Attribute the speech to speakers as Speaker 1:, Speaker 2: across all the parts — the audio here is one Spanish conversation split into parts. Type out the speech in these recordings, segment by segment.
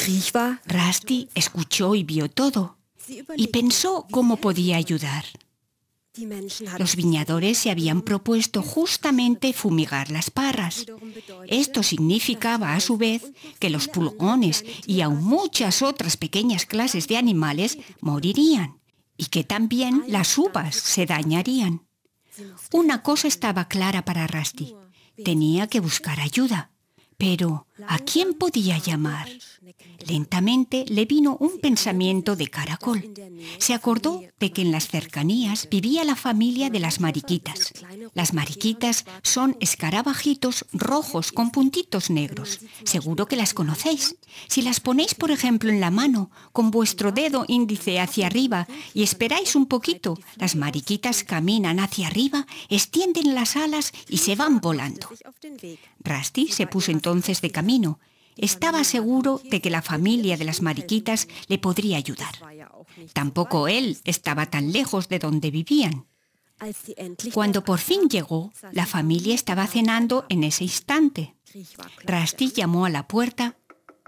Speaker 1: Rusty escuchó y vio todo y pensó cómo podía ayudar. Los viñadores se habían propuesto justamente fumigar las parras. Esto significaba a su vez que los pulgones y aún muchas otras pequeñas clases de animales morirían y que también las uvas se dañarían. Una cosa estaba clara para Rusty: tenía que buscar ayuda. Pero, ¿a quién podía llamar? Lentamente le vino un pensamiento de caracol. Se acordó de que en las cercanías vivía la familia de las mariquitas. Las mariquitas son escarabajitos rojos con puntitos negros. Seguro que las conocéis. Si las ponéis, por ejemplo, en la mano, con vuestro dedo índice hacia arriba y esperáis un poquito, las mariquitas caminan hacia arriba, extienden las alas y se van volando. Rusty se puso entonces de camino. Estaba seguro de que la familia de las mariquitas le podría ayudar. Tampoco él estaba tan lejos de donde vivían. Cuando por fin llegó, la familia estaba cenando en ese instante. Rusty llamó a la puerta.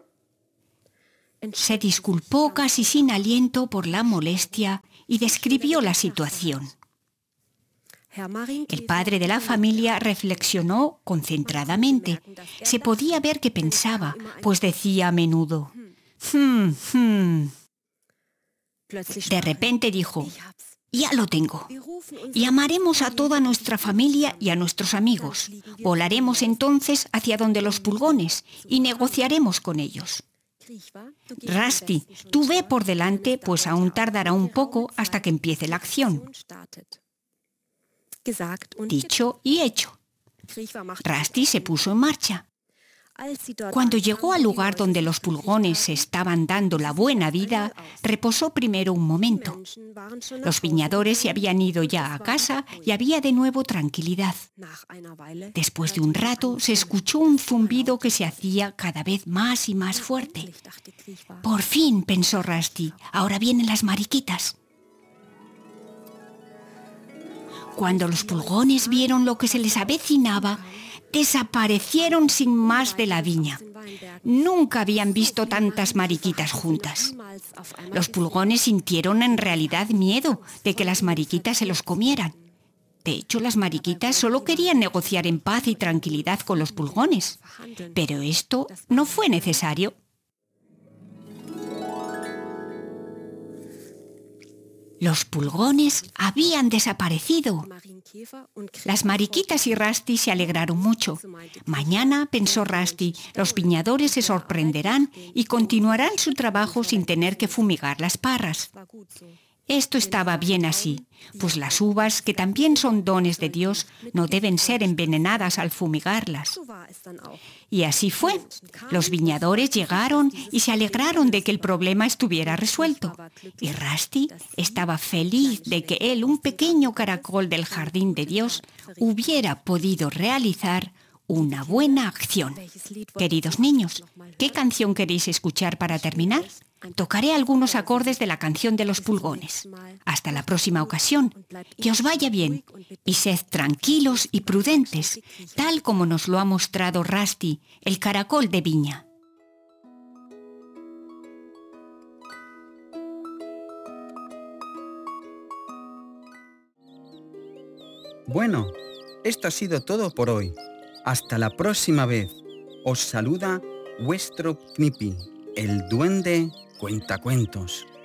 Speaker 1: Se disculpó casi sin aliento por la molestia y describió la situación. El padre de la familia reflexionó concentradamente. Se podía ver que pensaba, pues decía a menudo: De repente dijo: ya lo tengo. Llamaremos a toda nuestra familia y a nuestros amigos. Volaremos entonces hacia donde los pulgones y negociaremos con ellos. Rusty, tú ve por delante, pues aún tardará un poco hasta que empiece la acción. Dicho y hecho. Rusty se puso en marcha. Cuando llegó al lugar donde los pulgones se estaban dando la buena vida, reposó primero un momento. Los viñadores se habían ido ya a casa y había de nuevo tranquilidad. Después de un rato se escuchó un zumbido que se hacía cada vez más y más fuerte. Por fin, pensó Rusty, ahora vienen las mariquitas. Cuando los pulgones vieron lo que se les avecinaba, desaparecieron sin más de la viña. Nunca habían visto tantas mariquitas juntas. Los pulgones sintieron en realidad miedo de que las mariquitas se los comieran. De hecho, las mariquitas solo querían negociar en paz y tranquilidad con los pulgones. Pero esto no fue necesario. Los pulgones habían desaparecido. Las mariquitas y Rusty se alegraron mucho. Mañana, pensó Rusty, los viñadores se sorprenderán y continuarán su trabajo sin tener que fumigar las parras. Esto estaba bien así, pues las uvas, que también son dones de Dios, no deben ser envenenadas al fumigarlas. Y así fue. Los viñadores llegaron y se alegraron de que el problema estuviera resuelto. Y Rusty estaba feliz de que él, un pequeño caracol del jardín de Dios, hubiera podido realizar una buena acción. Queridos niños, ¿qué canción queréis escuchar para terminar? Tocaré algunos acordes de la canción de los pulgones. Hasta la próxima ocasión. Que os vaya bien. Y sed tranquilos y prudentes, tal como nos lo ha mostrado Rusty, el caracol de viña.
Speaker 2: Bueno, esto ha sido todo por hoy. Hasta la próxima vez. Os saluda vuestro Knipi, el duende cuentacuentos.